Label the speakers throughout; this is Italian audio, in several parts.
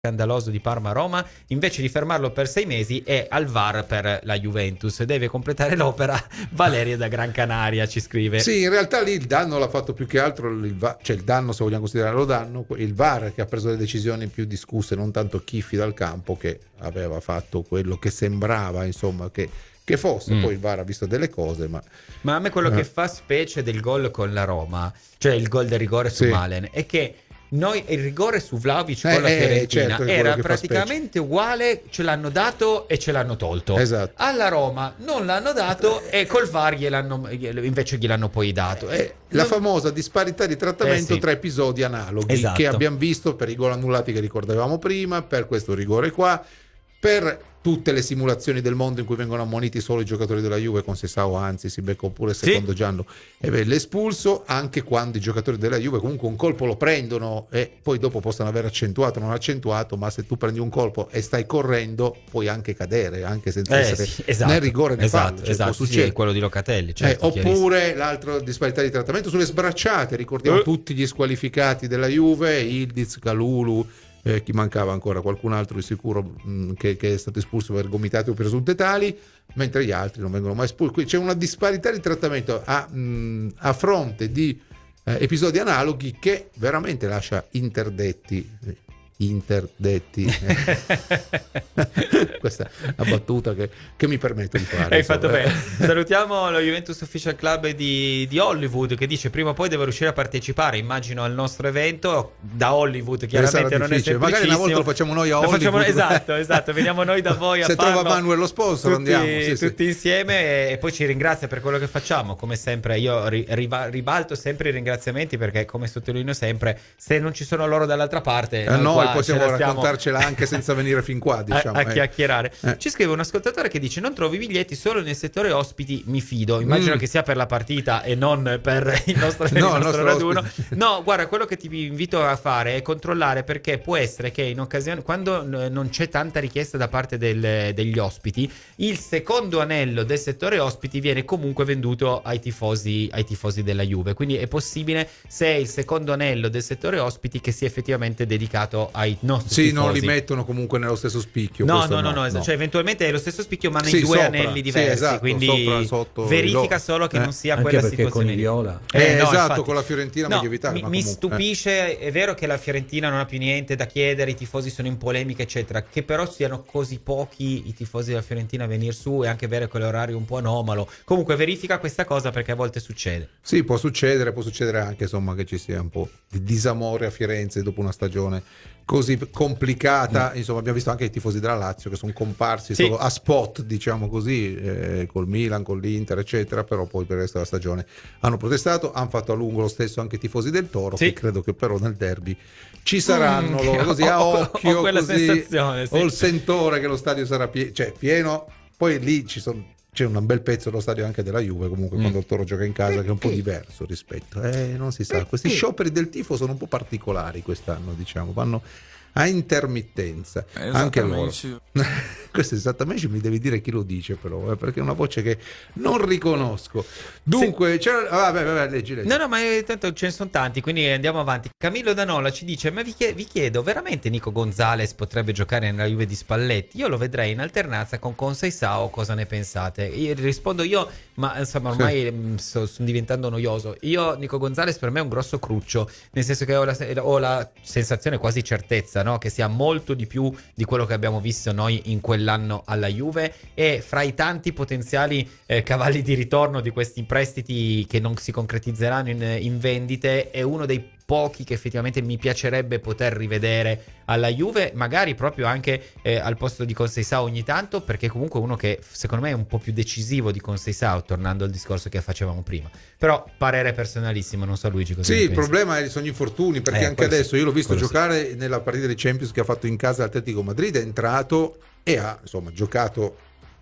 Speaker 1: scandaloso di Parma-Roma, invece di fermarlo per 6 mesi è al VAR per la Juventus. Deve completare l'opera Valeria da Gran Canaria, ci scrive.
Speaker 2: Sì, in realtà lì il danno l'ha fatto più che altro cioè il danno, se vogliamo considerarlo danno, il VAR, che ha preso le decisioni più discusse, non tanto Chiffi dal campo, che aveva fatto quello che sembrava, insomma, che fosse. Poi il VAR ha visto delle cose, ma
Speaker 1: a me quello che fa specie del gol con la Roma, cioè il gol del rigore su Malen, è che il rigore su Vlahovic con la Fiorentina,
Speaker 2: certo,
Speaker 1: era praticamente uguale, ce l'hanno dato e ce l'hanno tolto.
Speaker 2: Esatto.
Speaker 1: Alla Roma non l'hanno dato e col VAR invece gliel'hanno poi dato.
Speaker 2: La famosa disparità di trattamento tra episodi analoghi,
Speaker 1: esatto,
Speaker 2: che abbiamo visto per i gol annullati che ricordavamo prima, per questo rigore qua, per tutte le simulazioni del mondo in cui vengono ammoniti solo i giocatori della Juve, con Sessao anzi si becca pure il secondo giallo e l'espulso, anche quando i giocatori della Juve comunque un colpo lo prendono e poi dopo possono aver accentuato o non accentuato, ma se tu prendi un colpo e stai correndo puoi anche cadere, anche senza essere né rigore né fallo,
Speaker 1: può succedere. Quello di Locatelli, certo,
Speaker 2: oppure l'altra disparità di trattamento sulle sbracciate, ricordiamo tutti gli squalificati della Juve, Ildiz, Kalulu, chi mancava ancora, qualcun altro di sicuro che è stato espulso per gomitate o presunte tali, mentre gli altri non vengono mai espulsi. Qui c'è una disparità di trattamento a fronte di episodi analoghi che veramente lascia interdetti. Questa è una battuta che mi permetto di fare.
Speaker 1: Hai fatto bene. Salutiamo lo Juventus Official Club di Hollywood, che dice prima o poi deve riuscire a partecipare, immagino, al nostro evento. Da Hollywood chiaramente non è semplicissimo,
Speaker 2: magari una volta lo facciamo noi a Hollywood,
Speaker 1: esatto, veniamo noi da voi a
Speaker 2: se
Speaker 1: farlo,
Speaker 2: trova Manuel lo sponsor, andiamo
Speaker 1: tutti insieme, e poi ci ringrazia per quello che facciamo. Come sempre io ribalto sempre i ringraziamenti, perché come sottolineo sempre, se non ci sono loro dall'altra parte,
Speaker 2: noi possiamo raccontarcela anche senza venire fin qua, diciamo,
Speaker 1: a chiacchierare. Ci scrive un ascoltatore che dice: non trovi biglietti solo nel settore ospiti, mi fido. Immagino che sia per la partita e non per il nostro raduno. No, guarda, quello che ti invito a fare è controllare, perché può essere che in occasione, quando non c'è tanta richiesta da parte degli ospiti, il secondo anello del settore ospiti viene comunque venduto ai tifosi della Juve. Quindi è possibile, se è il secondo anello del settore ospiti, che sia effettivamente dedicato ai nostri tifosi.
Speaker 2: Non li mettono comunque nello stesso spicchio.
Speaker 1: No. Cioè eventualmente è lo stesso spicchio, ma nei due anelli diversi.
Speaker 2: Esatto,
Speaker 1: quindi
Speaker 2: sopra, sotto,
Speaker 1: verifica solo che non sia
Speaker 3: anche
Speaker 1: quella
Speaker 3: perché
Speaker 1: situazione
Speaker 3: con i viola.
Speaker 2: Esatto, con la Fiorentina meglio evitare.
Speaker 1: Mi stupisce, è vero che la Fiorentina non ha più niente da chiedere, i tifosi sono in polemica eccetera, che però siano così pochi i tifosi della Fiorentina a venire su, è anche vero che l'orario è un po' anomalo. Comunque verifica questa cosa, perché a volte succede.
Speaker 2: Sì, può succedere anche, insomma, che ci sia un po' di disamore a Firenze dopo una stagione così complicata. Insomma, abbiamo visto anche i tifosi della Lazio che sono comparsi solo a spot, diciamo così, col Milan, con l'Inter eccetera, però poi per il resto della stagione hanno protestato, hanno fatto a lungo lo stesso anche i tifosi del Toro, che credo che però nel derby ci saranno loro così a occhio,
Speaker 1: ho quella
Speaker 2: così,
Speaker 1: sensazione,
Speaker 2: ho il sentore che lo stadio sarà pieno, poi lì c'è un bel pezzo dello stadio anche della Juve comunque quando il Toro gioca in casa, che è un po' diverso rispetto, non si sa, questi scioperi del tifo sono un po' particolari quest'anno, diciamo, vanno a intermittenza anche loro. Questo esattamente mi devi dire chi lo dice, però, perché è una voce che non riconosco. Dunque leggi.
Speaker 1: No, ma tanto ce ne sono tanti, quindi andiamo avanti. Camillo Danola ci dice: ma vi chiedo, veramente Nico Gonzalez potrebbe giocare nella Juve di Spalletti? Io lo vedrei in alternanza con Conceição, cosa ne pensate? Io rispondo ma insomma ormai sono diventando noioso. Nico Gonzalez per me è un grosso cruccio, nel senso che ho la sensazione, quasi certezza, no? Che sia molto di più di quello che abbiamo visto noi in quell'anno alla Juve, e fra i tanti potenziali cavalli di ritorno di questi prestiti che non si concretizzeranno in vendite, è uno dei pochi che effettivamente mi piacerebbe poter rivedere alla Juve, magari proprio anche al posto di Conceição ogni tanto, perché comunque uno che secondo me è un po' più decisivo di Conceição, tornando al discorso che facevamo prima. Però parere personalissimo, non so Luigi cosa
Speaker 2: il problema sono gli infortuni, perché anche adesso io l'ho visto giocare nella partita di Champions che ha fatto in casa Atletico Madrid, è entrato e ha insomma giocato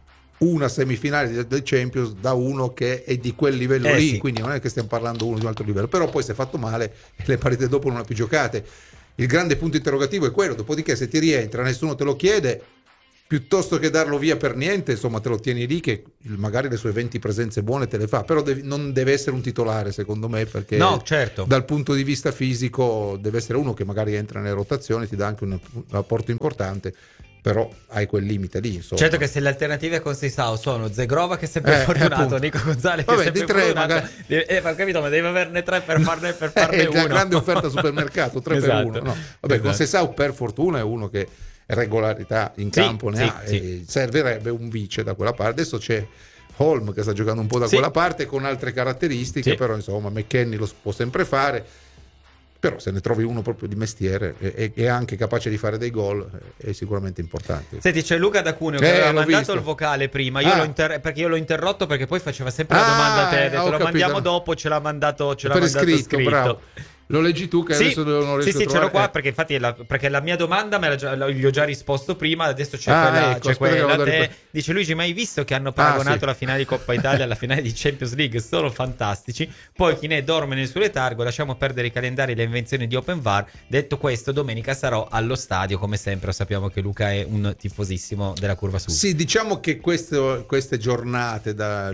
Speaker 2: una semifinale del Champions da uno che è di quel livello lì, quindi non è che stiamo parlando uno di un altro livello, però poi si è fatto male e le partite dopo non ha più giocate. Il grande punto interrogativo è quello, dopodiché se ti rientra nessuno te lo chiede, piuttosto che darlo via per niente, insomma te lo tieni lì che magari le sue 20 presenze buone te le fa, però non deve essere un titolare secondo me, perché
Speaker 1: No, certo.
Speaker 2: dal punto di vista fisico deve essere uno che magari entra nelle rotazioni, ti dà anche un apporto importante, però hai quel limite lì, insomma.
Speaker 1: Certo che se le alternative con Seisao sono Zegrova che è sempre fortunato,
Speaker 2: appunto.
Speaker 1: Nico Gonzalez che
Speaker 2: Vabbè,
Speaker 1: è sempre
Speaker 2: di tre,
Speaker 1: fortunato,
Speaker 2: magari.
Speaker 1: ho capito, ma devi averne 3 per farne
Speaker 2: È
Speaker 1: uno.
Speaker 2: la grande offerta supermercato, 3 per
Speaker 1: Esatto.
Speaker 2: 1. No. Vabbè, con
Speaker 1: Esatto.
Speaker 2: Seisao per fortuna è uno che regolarità in
Speaker 1: Sì,
Speaker 2: campo ne
Speaker 1: sì,
Speaker 2: ha,
Speaker 1: sì.
Speaker 2: e servirebbe un vice da quella parte. Adesso c'è Holm che sta giocando un po' da
Speaker 1: Sì.
Speaker 2: quella parte con altre caratteristiche,
Speaker 1: Sì.
Speaker 2: però insomma McKennie lo può sempre fare, però se ne trovi uno proprio di mestiere e anche capace di fare dei gol è sicuramente importante.
Speaker 1: Senti, c'è Luca da Cuneo che aveva
Speaker 2: l'ho
Speaker 1: mandato
Speaker 2: visto.
Speaker 1: il vocale prima. Io perché io l'ho interrotto perché poi faceva sempre la domanda a te. Ha detto,
Speaker 2: ho
Speaker 1: lo
Speaker 2: capito.
Speaker 1: mandiamo dopo, ce l'ha mandato
Speaker 2: per iscritto, bravo. Lo leggi tu che
Speaker 1: Sì,
Speaker 2: adesso non riesco
Speaker 1: sì,
Speaker 2: a
Speaker 1: ce l'ho
Speaker 2: trovare.
Speaker 1: qua perché infatti perché la mia domanda gli ho già risposto prima, adesso c'è
Speaker 2: ecco,
Speaker 1: c'è
Speaker 2: aspetta che
Speaker 1: quella
Speaker 2: vado a
Speaker 1: te. Dice Luigi, ma hai visto che hanno paragonato
Speaker 2: sì.
Speaker 1: la finale di Coppa Italia alla finale di Champions League? Sono fantastici. Poi chi ne dorme nel suo letargo, lasciamo perdere i calendari e le invenzioni di Open VAR. Detto questo, domenica sarò allo stadio, come sempre sappiamo che Luca è un tifosissimo della Curva Sud.
Speaker 2: Sì, diciamo che queste giornate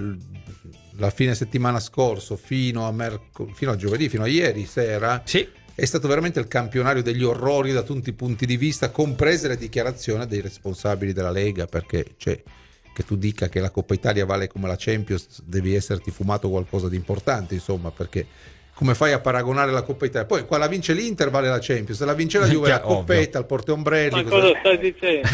Speaker 2: la fine settimana scorso fino a giovedì, fino a ieri sera,
Speaker 1: Sì.
Speaker 2: è stato veramente il campionario degli orrori da tutti i punti di vista, comprese le dichiarazioni dei responsabili della Lega, perché che tu dica che la Coppa Italia vale come la Champions devi esserti fumato qualcosa di importante, insomma, perché come fai a paragonare la Coppa Italia? Poi qua la vince l'Inter vale la Champions, se la vince la Juve la Coppetta, il portaombrelli.
Speaker 3: Ma cosa stai dicendo?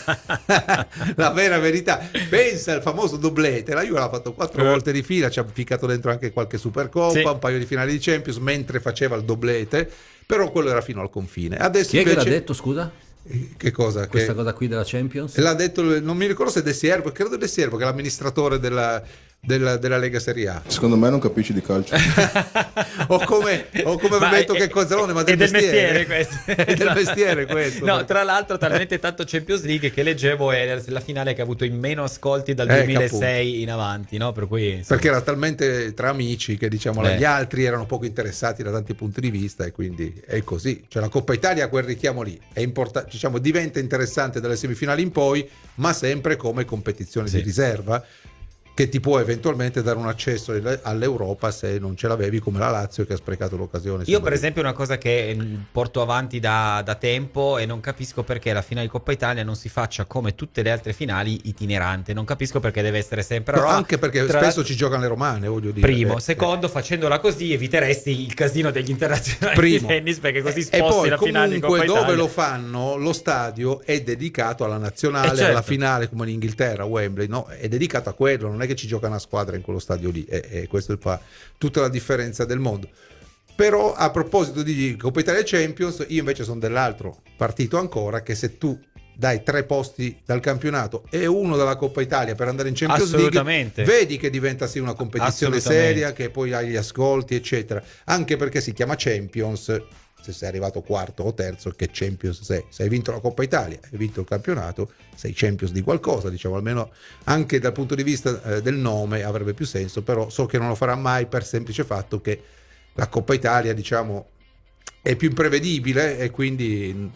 Speaker 2: La vera verità, pensa al famoso doblete, la Juve l'ha fatto 4 volte di fila, ci ha ficcato dentro anche qualche Supercoppa,
Speaker 1: Sì.
Speaker 2: un paio di finali di Champions mentre faceva il doblete, però quello era fino al confine. Adesso
Speaker 4: Chi è che
Speaker 2: invece
Speaker 4: l'ha detto, scusa?
Speaker 2: che cosa?
Speaker 4: Questa cosa qui della Champions?
Speaker 2: L'ha detto, non mi ricordo se De Siervo, credo De Siervo che è l'amministratore della Lega Serie A.
Speaker 5: Secondo me non capisci di calcio.
Speaker 2: o come
Speaker 1: Ma
Speaker 2: detto
Speaker 1: è-
Speaker 2: che Cozzalone, ma
Speaker 1: è
Speaker 2: del
Speaker 1: del
Speaker 2: mestiere.
Speaker 1: questo.
Speaker 2: È del mestiere questo.
Speaker 1: No, tra l'altro talmente tanto Champions League che leggevo è la finale che ha avuto i meno ascolti dal
Speaker 2: Ecco,
Speaker 1: 2006 in avanti, no? Per cui insomma.
Speaker 2: Perché era talmente tra amici che diciamo
Speaker 1: Beh.
Speaker 2: gli altri erano poco interessati da tanti punti di vista, e quindi è così. Cioè la Coppa Italia ha quel richiamo lì, è importante, diciamo, diventa interessante dalle semifinali in poi, ma sempre come competizione
Speaker 1: Sì.
Speaker 2: di riserva, che ti può eventualmente dare un accesso all'Europa se non ce l'avevi, come la Lazio che ha sprecato l'occasione.
Speaker 1: Io per esempio una cosa che porto avanti da tempo e non capisco perché la finale di Coppa Italia non si faccia come tutte le altre finali itinerante, non capisco perché deve essere sempre a
Speaker 2: Però
Speaker 1: Roma.
Speaker 2: anche perché
Speaker 1: Tra
Speaker 2: spesso
Speaker 1: l'altro-
Speaker 2: ci giocano le romane, voglio dire.
Speaker 1: Primo, secondo, facendola così eviteresti il casino degli internazionali
Speaker 2: Primo.
Speaker 1: di tennis perché così
Speaker 2: E
Speaker 1: sposti
Speaker 2: poi
Speaker 1: la finale di Coppa
Speaker 2: comunque
Speaker 1: Italia.
Speaker 2: dove lo fanno lo stadio è dedicato alla nazionale,
Speaker 1: certo.
Speaker 2: alla finale, come in Inghilterra, Wembley, no? È dedicato a quello, non è che ci gioca una squadra in quello stadio lì, e questo fa tutta la differenza del mondo. Però a proposito di Coppa Italia Champions, io invece sono dell'altro partito ancora, che se tu dai 3 posti dal campionato e uno dalla Coppa Italia per andare in Champions
Speaker 1: Assolutamente.
Speaker 2: League, vedi che diventa sì una competizione
Speaker 1: Assolutamente.
Speaker 2: seria, che poi hai gli ascolti eccetera, anche perché si chiama Champions. Se sei arrivato quarto o terzo, che Champions sei? Se hai vinto la Coppa Italia, hai vinto il campionato, sei Champions di qualcosa, diciamo, almeno anche dal punto di vista del nome avrebbe più senso, però so che non lo farà mai per semplice fatto che la Coppa Italia, diciamo, è più imprevedibile, e quindi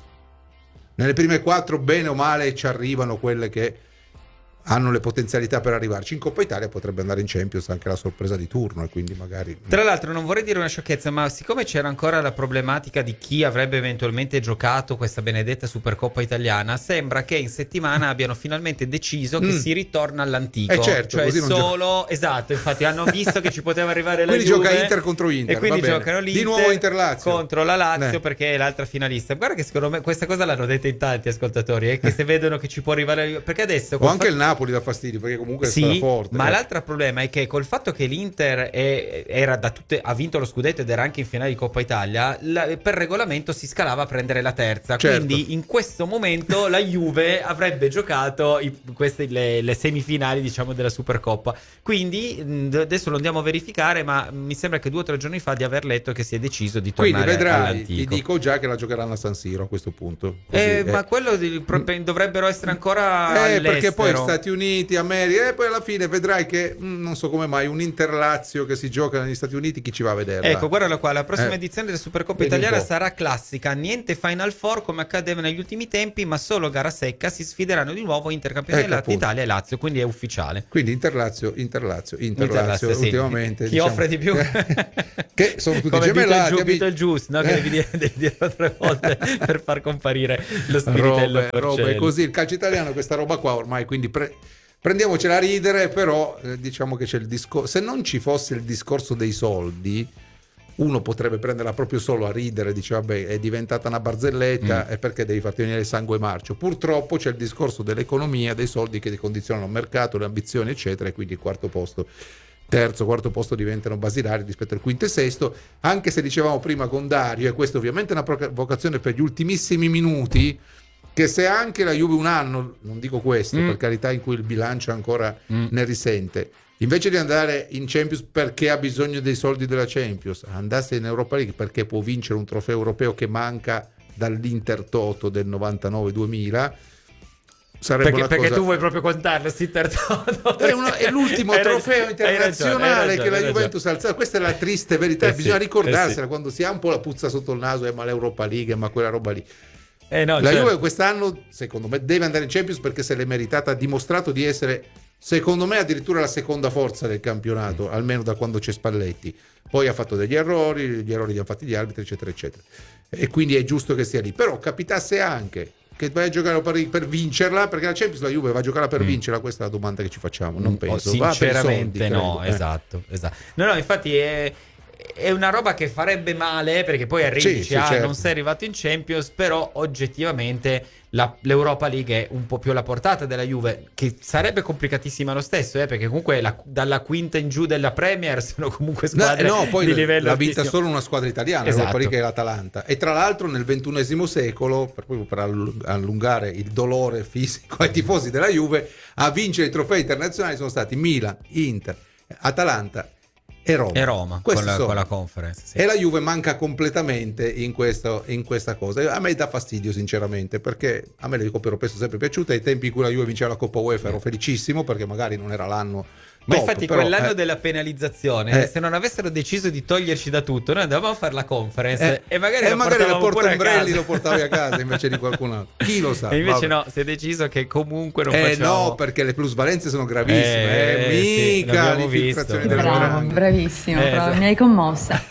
Speaker 2: nelle prime 4 bene o male ci arrivano quelle che hanno le potenzialità per arrivarci. In Coppa Italia potrebbe andare in Champions anche la sorpresa di turno, e quindi magari
Speaker 1: Tra l'altro non vorrei dire una sciocchezza, ma siccome c'era ancora la problematica di chi avrebbe eventualmente giocato questa benedetta Supercoppa italiana, sembra che in settimana abbiano finalmente deciso che si ritorna all'antico.
Speaker 2: certo,
Speaker 1: cioè
Speaker 2: così non
Speaker 1: solo, esatto, infatti hanno visto che ci poteva arrivare la
Speaker 2: quindi
Speaker 1: Juve.
Speaker 2: gioca Inter contro Inter,
Speaker 1: e quindi
Speaker 2: va bene.
Speaker 1: giocano l'Inter
Speaker 2: Di nuovo Inter-Lazio
Speaker 1: contro la Lazio,
Speaker 2: Eh.
Speaker 1: perché è l'altra finalista. Guarda che secondo me questa cosa l'hanno detta in tanti ascoltatori, che se vedono che ci può arrivare, perché adesso
Speaker 2: o anche il Napoli dà fastidio, perché comunque è
Speaker 1: sì,
Speaker 2: forte.
Speaker 1: ma l'altro problema è che col fatto che l'Inter ha vinto lo scudetto ed era anche in finale di Coppa Italia, per regolamento si scalava a prendere la terza.
Speaker 2: Certo.
Speaker 1: Quindi in questo momento la Juve avrebbe giocato le semifinali, diciamo, della Supercoppa. Quindi adesso lo andiamo a verificare, ma mi sembra che 2 o 3 giorni fa di aver letto che si è deciso di
Speaker 2: Quindi
Speaker 1: tornare
Speaker 2: vedrai,
Speaker 1: all'antico.
Speaker 2: ti dico già che la giocheranno a San Siro a questo punto. Così,
Speaker 1: Ma quello dovrebbero essere ancora all'estero.
Speaker 2: perché poi Stati Uniti, America, e poi alla fine vedrai che non so come mai un Inter-Lazio che si gioca negli Stati Uniti, chi ci va a vedere?
Speaker 1: Ecco, guardalo qua, la prossima edizione della Supercoppa
Speaker 2: Vedi un
Speaker 1: italiana
Speaker 2: po'.
Speaker 1: sarà classica, niente Final Four come accadeva negli ultimi tempi, ma solo gara secca, si sfideranno di nuovo Intercampioni
Speaker 2: Ecco, appunto.
Speaker 1: Italia e Lazio, quindi è ufficiale.
Speaker 2: Quindi Inter-Lazio,
Speaker 1: Sì.
Speaker 2: ultimamente.
Speaker 1: Chi offre di più?
Speaker 2: Che sono tutti
Speaker 1: come
Speaker 2: gemellati.
Speaker 1: Beetlejuice, no? Che devi dirlo 3 volte per far comparire lo spiritello
Speaker 2: robe
Speaker 1: Porcelli.
Speaker 2: così. Il calcio italiano, questa roba qua ormai, quindi prendiamocela a ridere, però diciamo che c'è il discorso. Se non ci fosse il discorso dei soldi, uno potrebbe prenderla proprio solo a ridere, dice vabbè, è diventata una barzelletta, e perché devi farti venire il sangue marcio? Purtroppo c'è il discorso dell'economia, dei soldi che ti condizionano il mercato, le ambizioni eccetera, e quindi il quarto posto, terzo, quarto posto diventano basilari rispetto al quinto e sesto, anche se dicevamo prima con Dario, e questa ovviamente è una provocazione per gli ultimissimi minuti, che se anche la Juve un anno, non dico questo per carità, in cui il bilancio ancora ne risente, invece di andare in Champions perché ha bisogno dei soldi della Champions, andasse in Europa League perché può vincere un trofeo europeo che manca dall'Inter Toto del 99-2000, sarebbe una
Speaker 1: perché
Speaker 2: cosa...
Speaker 1: tu vuoi proprio contarlo, Sittertoto.
Speaker 2: È l'ultimo trofeo internazionale che la Juventus ha alzato. Questa è la triste verità, bisogna ricordarsela quando si ha un po' la puzza sotto il naso, ma l'Europa League, ma quella roba lì. La Juve quest'anno, secondo me, deve andare in Champions perché se l'è meritata, ha dimostrato di essere, secondo me, addirittura la seconda forza del campionato, almeno da quando c'è Spalletti. Poi ha fatto degli errori, gli errori li hanno fatti gli arbitri, eccetera, eccetera. E quindi è giusto che stia lì. Però capitasse anche che vai a giocare per vincerla, perché la Champions la Juve va a giocare per vincerla, questa è la domanda che ci facciamo. Non penso.
Speaker 1: Sinceramente
Speaker 2: va per i soldi,
Speaker 1: esatto. No, infatti è una roba che farebbe male, perché poi arrivi
Speaker 2: certo.
Speaker 1: Non sei arrivato in Champions, però oggettivamente l'Europa League è un po' più alla portata della Juve, che sarebbe complicatissima lo stesso, perché comunque dalla quinta in giù della Premier sono comunque squadre
Speaker 2: poi
Speaker 1: di livello
Speaker 2: l'ha vinta
Speaker 1: altissimo.
Speaker 2: solo una squadra italiana, l'Europa League è l'Atalanta, e tra l'altro nel XXI secolo, per allungare il dolore fisico ai tifosi della Juve, a vincere i trofei internazionali sono stati Milan, Inter, Atalanta e Roma
Speaker 1: con la Conference, sì.
Speaker 2: E la Juve manca completamente in questa cosa. A me dà fastidio sinceramente, perché a me le coppe europee sono sempre piaciute. Ai tempi in cui la Juve vinceva la Coppa UEFA ero felicissimo, perché magari non era l'anno
Speaker 1: ma
Speaker 2: top,
Speaker 1: infatti
Speaker 2: però,
Speaker 1: quell'anno della penalizzazione, se non avessero deciso di toglierci da tutto, noi andavamo a fare la Conference e magari
Speaker 2: lo porta Ombrelli, lo portavi a
Speaker 1: casa
Speaker 2: casa invece di qualcun altro, chi lo sa.
Speaker 1: E invece
Speaker 2: vabbè.
Speaker 1: No, si è deciso che comunque non facciamo.
Speaker 2: No, perché le plusvalenze sono gravissime, mica l'infiltrazione delle grandi.
Speaker 3: Bravissimo, mi hai commossa.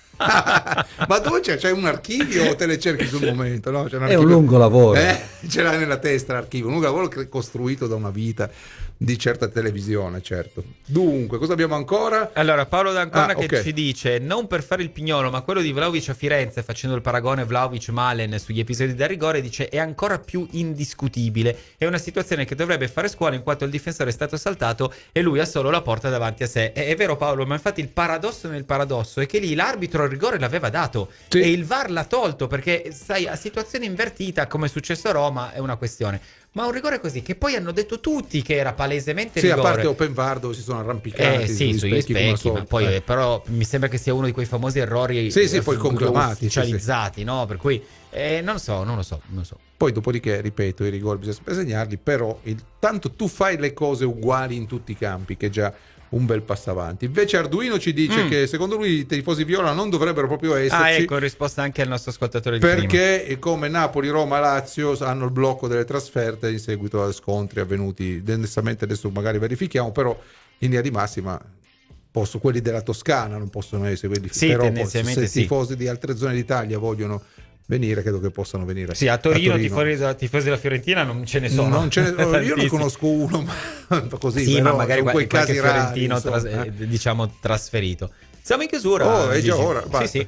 Speaker 2: Ma dove c'è un archivio o te le cerchi sul momento? No?
Speaker 4: È un lungo lavoro.
Speaker 2: Ce l'hai nella testa l'archivio, un lungo lavoro costruito da una vita di certa televisione, certo. Dunque, cosa abbiamo ancora?
Speaker 1: Allora, Paolo D'Ancona che ci dice: non per fare il pignolo, ma quello di Vlahovic a Firenze, facendo il paragone Vlahovic-Malen sugli episodi da rigore, dice è ancora più indiscutibile. È una situazione che dovrebbe fare scuola, in quanto il difensore è stato saltato e lui ha solo la porta davanti a sé. È vero, Paolo, ma infatti il paradosso nel paradosso è che lì l'arbitro il rigore l'aveva dato e il VAR l'ha tolto, perché sai, a situazione invertita come è successo a Roma è una questione. Ma un rigore così, che poi hanno detto tutti che era palesemente rigore.
Speaker 2: Sì, a parte Open VAR dove si sono arrampicati
Speaker 1: sugli specchi, ma poi però mi sembra che sia uno di quei famosi errori
Speaker 2: poi conclamati,
Speaker 1: ufficializzati, no? Per cui non lo so.
Speaker 2: Poi dopodiché, ripeto, i rigori bisogna sempre segnarli, però tanto tu fai le cose uguali in tutti i campi, che già un bel passo avanti. Invece Arduino ci dice che secondo lui i tifosi viola non dovrebbero proprio esserci.
Speaker 1: Ecco, risposta anche al nostro ascoltatore di
Speaker 2: perché
Speaker 1: prima.
Speaker 2: Come Napoli, Roma, Lazio hanno il blocco delle trasferte in seguito a scontri avvenuti onestamente, adesso magari verifichiamo, però in linea di massima quelli della Toscana non possono essere quelli, però
Speaker 1: tendenzialmente
Speaker 2: se i tifosi di altre zone d'Italia vogliono venire, credo che possano venire.
Speaker 1: Sì, a Torino. Tifosi della Fiorentina non ce ne sono.
Speaker 2: Io ne conosco uno, ma così.
Speaker 1: Sì, ma magari
Speaker 2: quei casi
Speaker 1: fiorentino
Speaker 2: rari,
Speaker 1: diciamo trasferito. Siamo in chiusura.
Speaker 2: È già ora.
Speaker 1: Sì.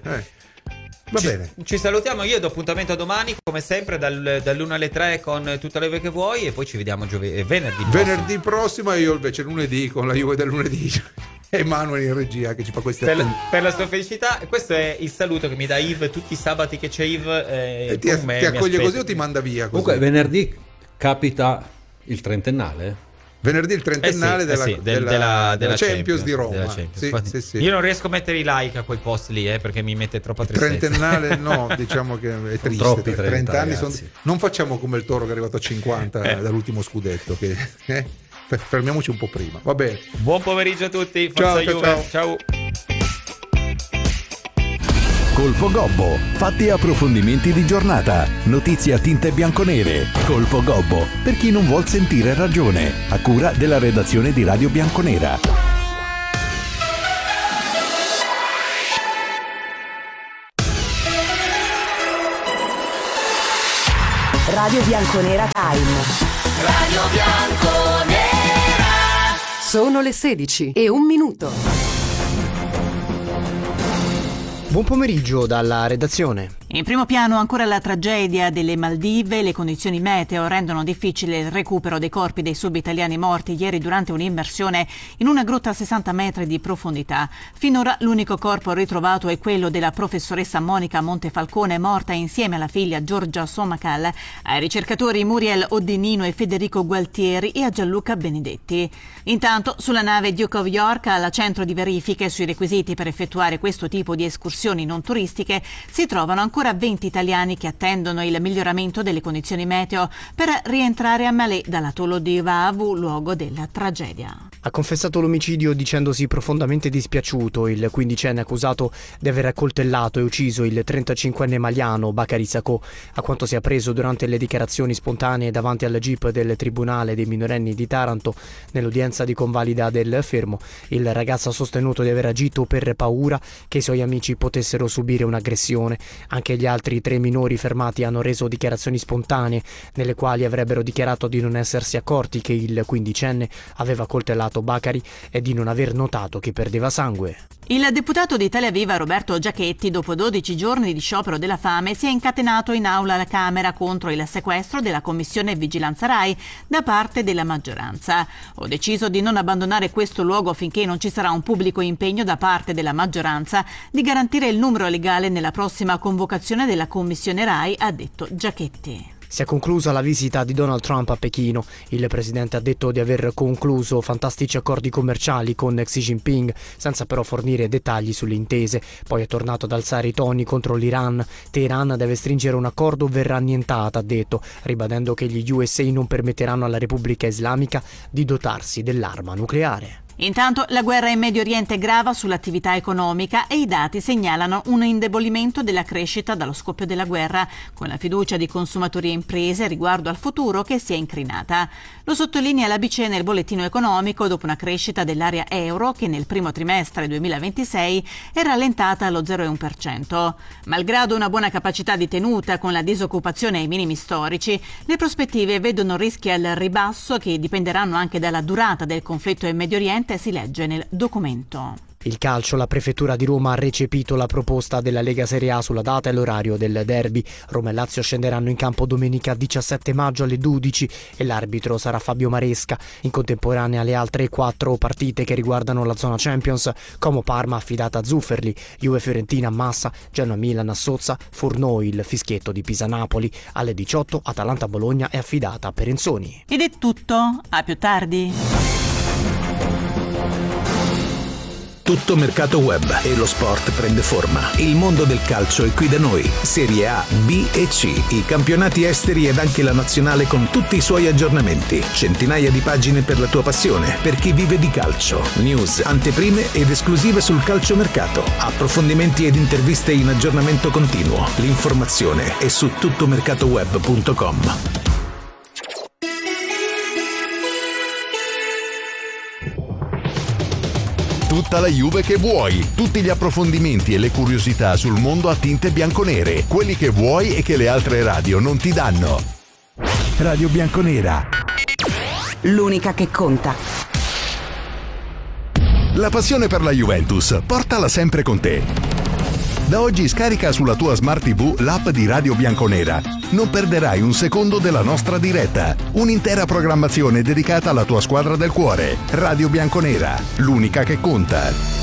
Speaker 2: Va bene.
Speaker 1: Ci salutiamo, io do appuntamento a domani, come sempre, dall'1 alle 3 con tutta la Juve che vuoi, e poi ci vediamo venerdì
Speaker 2: prossimo, e io invece lunedì con la Juve del lunedì. Emanuele in regia che ci fa queste
Speaker 1: per la sua felicità. Questo è il saluto che mi dà Yves tutti i sabati che c'è Yves,
Speaker 2: ti accoglie così o ti manda via così?
Speaker 4: Comunque venerdì capita il trentennale.
Speaker 2: Venerdì il trentennale della Champions di Roma. Sì.
Speaker 1: Io non riesco a mettere i like a quei post lì, perché mi mette troppa tristezza.
Speaker 2: Trentennale no, diciamo che è triste.
Speaker 4: Troppi
Speaker 2: 30 anni
Speaker 4: ragazzi.
Speaker 2: non facciamo come il Toro che è arrivato a 50 dall'ultimo scudetto fermiamoci un po' prima, va bene.
Speaker 1: Buon pomeriggio a tutti, forza Juve, ciao.
Speaker 5: Colpo Gobbo, fatti e approfondimenti di giornata, notizie a tinte bianconere. Colpo Gobbo, per chi non vuol sentire ragione, a cura della redazione di Radio Bianconera.
Speaker 6: Radio Bianconera Time.
Speaker 7: Radio Bianconera.
Speaker 6: Sono le 16:01.
Speaker 8: Buon pomeriggio dalla redazione.
Speaker 9: In primo piano ancora la tragedia delle Maldive. Le condizioni meteo rendono difficile il recupero dei corpi dei sub-italiani morti ieri durante un'immersione in una grotta a 60 metri di profondità. Finora l'unico corpo ritrovato è quello della professoressa Monica Montefalcone, morta insieme alla figlia Giorgia Somacal, ai ricercatori Muriel Oddinino e Federico Gualtieri e a Gianluca Benedetti. Intanto sulla nave Duke of York, al centro di verifiche sui requisiti per effettuare questo tipo di escursioni non turistiche, si trovano ancora 20 italiani che attendono il miglioramento delle condizioni meteo per rientrare a Malé dall'atollo di Vavu, luogo della tragedia.
Speaker 8: Ha confessato l'omicidio dicendosi profondamente dispiaciuto il quindicenne accusato di aver accoltellato e ucciso il 35enne maliano Bakary Sako, a quanto si è appreso durante le dichiarazioni spontanee davanti al GIP del Tribunale dei minorenni di Taranto. Nell'udienza di convalida del fermo, il ragazzo ha sostenuto di aver agito per paura che i suoi amici potessero subire un'aggressione. Anche gli altri 3 minori fermati hanno reso dichiarazioni spontanee nelle quali avrebbero dichiarato di non essersi accorti che il quindicenne aveva coltellato Bakary e di non aver notato che perdeva sangue.
Speaker 9: Il deputato di Italia Viva Roberto Giachetti, dopo 12 giorni di sciopero della fame, si è incatenato in aula alla Camera contro il sequestro della Commissione Vigilanza Rai da parte della maggioranza. Ho deciso di non abbandonare questo luogo finché non ci sarà un pubblico impegno da parte della maggioranza di garantire il numero legale nella prossima convocazione della Commissione Rai, ha detto Giachetti.
Speaker 8: Si è conclusa la visita di Donald Trump a Pechino. Il presidente ha detto di aver concluso fantastici accordi commerciali con Xi Jinping, senza però fornire dettagli sulle intese. Poi è tornato ad alzare i toni contro l'Iran. Teheran deve stringere un accordo o verrà annientata, ha detto, ribadendo che gli USA non permetteranno alla Repubblica Islamica di dotarsi dell'arma nucleare.
Speaker 9: Intanto la guerra in Medio Oriente grava sull'attività economica e i dati segnalano un indebolimento della crescita dallo scoppio della guerra, con la fiducia di consumatori e imprese riguardo al futuro che si è incrinata. Lo sottolinea la BCE nel bollettino economico dopo una crescita dell'area euro che nel primo trimestre 2026 è rallentata allo 0,1%. Malgrado una buona capacità di tenuta con la disoccupazione ai minimi storici, le prospettive vedono rischi al ribasso che dipenderanno anche dalla durata del conflitto in Medio Oriente, si legge nel documento.
Speaker 8: Il calcio, la prefettura di Roma ha recepito la proposta della Lega Serie A sulla data e l'orario del derby. Roma e Lazio scenderanno in campo domenica 17 maggio alle 12 e l'arbitro sarà Fabio Maresca. In contemporanea le altre 4 partite che riguardano la zona Champions: Como-Parma affidata a Zufferli, Juve-Fiorentina a Massa, Genoa-Milan a Sozza, Furnò il fischietto di Pisa-Napoli. Alle 18 Atalanta-Bologna è affidata a Perenzoni.
Speaker 9: Ed è tutto, a più tardi.
Speaker 5: Tutto mercato web e lo sport prende forma. Il mondo del calcio è qui da noi. Serie A, B e C, i campionati esteri ed anche la nazionale con tutti i suoi aggiornamenti. Centinaia di pagine per la tua passione, per chi vive di calcio. News, anteprime ed esclusive sul calciomercato. Approfondimenti ed interviste in aggiornamento continuo. L'informazione è su tuttomercatoweb.com.
Speaker 10: Tutta la Juve che vuoi, tutti gli approfondimenti e le curiosità sul mondo a tinte bianconere, quelli che vuoi e che le altre radio non ti danno.
Speaker 5: Radio Bianconera,
Speaker 6: l'unica che conta.
Speaker 10: La passione per la Juventus, portala sempre con te. Da oggi scarica sulla tua Smart TV l'app di Radio Bianconera. Non perderai un secondo della nostra diretta. Un'intera programmazione dedicata alla tua squadra del cuore. Radio Bianconera, l'unica che conta.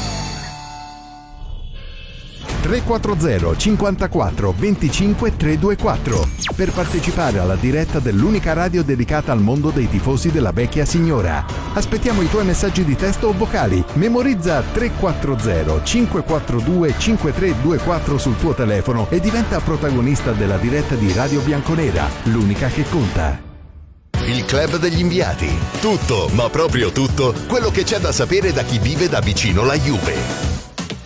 Speaker 10: 340 54 25 324 per partecipare alla diretta dell'unica radio dedicata al mondo dei tifosi della vecchia signora. Aspettiamo i tuoi messaggi di testo o vocali. Memorizza 340 542 5324 sul tuo telefono e diventa protagonista della diretta di Radio Bianconera, l'unica che conta.
Speaker 11: il club degli inviati. Tutto, ma proprio tutto, quello che c'è da sapere da chi vive da vicino la Juve.